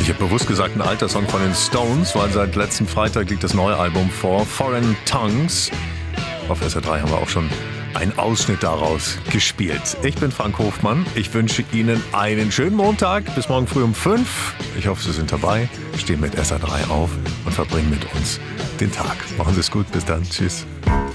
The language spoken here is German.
Ich habe bewusst gesagt, ein alter Song von den Stones, weil seit letzten Freitag liegt das neue Album vor, Foreign Tongues. Auf SR3 haben wir auch schon einen Ausschnitt daraus gespielt. Ich bin Frank Hofmann. Ich wünsche Ihnen einen schönen Montag. Bis morgen früh um 5. Ich hoffe, Sie sind dabei. Stehen mit SR3 auf und verbringen mit uns den Tag. Machen Sie es gut. Bis dann. Tschüss.